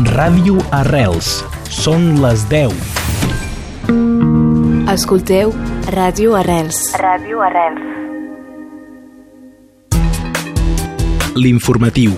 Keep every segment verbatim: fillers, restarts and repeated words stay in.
Ràdio Arrels. Són les deu. Escolteu Ràdio Arrels. Ràdio Arrels. L'informatiu.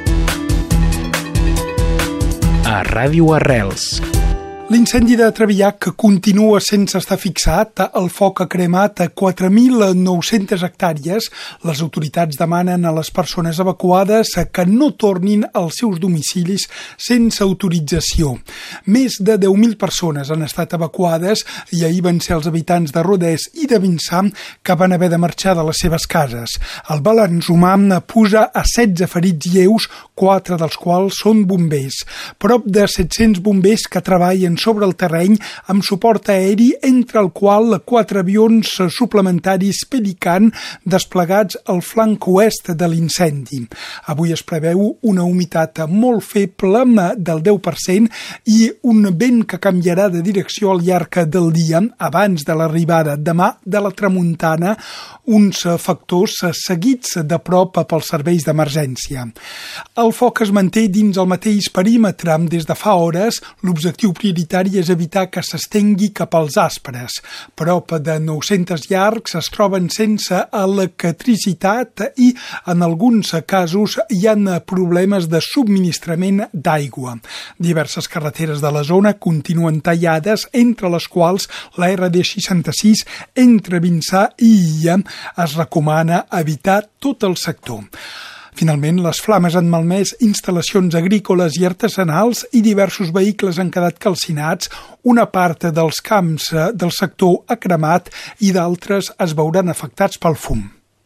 A Ràdio Arrels. L'incendi de Trevillac continua sense estar fixat. El foc ha cremat quatre mil nou-centes hectàrees. Les autoritats demanen a les persones evacuades que no tornin als seus domicilis sense autorització. Més de deu mil persones han estat evacuades i ahir van ser els habitants de Rodès i de Vinçà que van haver de marxar de les seves cases. El balanç humà puja a setze ferits lleus, quatre dels quals són bombers. Prop de set-cents bombers que treballen sobre el terreny amb suport aeri, entre el qual quatre avions suplementaris Pelican desplegats al flanc oest de l'incendi. Avui es preveu una humitat molt feble del deu per cent i un vent que canviarà de direcció al llarg del dia abans de l'arribada demà de la tramuntana, uns factors seguits de prop pels serveis d'emergència. El foc es manté dins el mateix perímetre des de fa hores. L'objectiu prioritari és evitar que s'estengui cap als aspres. Prop de nou-centes llargs es troben sense electricitat i en alguns casos hi ha problemes de subministrament d'aigua. Diverses carreteres de la zona continuen tallades, entre les quals la erre de seixanta-sis entre Vinçà i Illa. Es recomana evitar tot el sector. Finalment, les flames han malmès instal·lacions agrícoles i artesanals i diversos vehicles han quedat calcinats. Una part dels camps del sector ha cremat i d'altres es veuran afectats pel fum.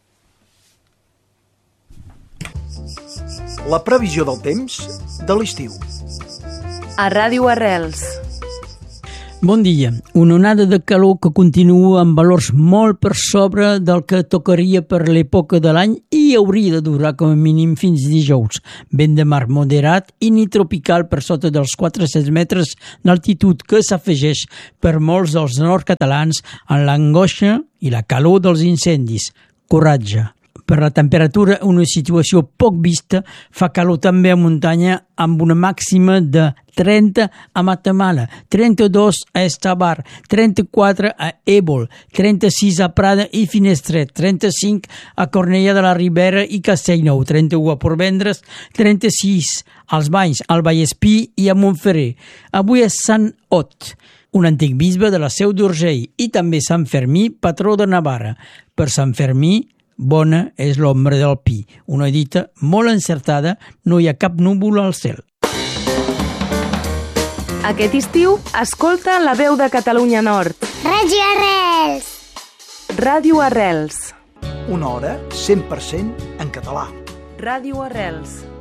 La previsió del temps de l'estiu. A Ràdio Arrels. Bon dia. Una onada de calor que continua amb valors molt per sobre del que tocaria per l'època de l'any i hauria de durar com a mínim fins dijous. Vent de mar moderat i ni tropical per sota dels quatre-cents metres d'altitud que s'afegeix per molts dels nord-catalans en l'angoixa i la calor dels incendis. Coratge. Per la temperatura, una situació poc vista, fa calor també a muntanya amb una màxima de trenta a Matamala, trenta-dos a Estabar, trenta-quatre a Ébol, trenta-sis a Prada i Finestret, trenta-cinc a Cornellà de la Ribera i Castellnou, trenta-u a Portvendres, trenta-sis als Banys, al Vallespí i a Montferrer. Avui és Sant Ot, un antic bisbe de la Seu d'Urgell, i també Sant Fermí, patró de Navarra. Per Sant Fermí, bona és l'ombra del pi. Una dita molt encertada, no hi ha cap núvol al cel. Aquest estiu, escolta la veu de Catalunya Nord. Ràdio Arrels. Ràdio Arrels. Una hora cent per cent en català. Ràdio Arrels.